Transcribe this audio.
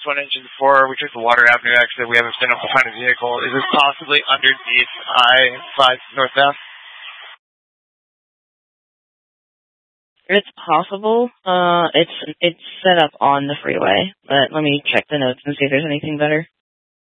One Engine 4, we took the Water Avenue exit. We haven't been able to find a vehicle. Is this possibly underneath I-5 northbound? It's possible. It's set up on the freeway, but let me check the notes and see if there's anything better.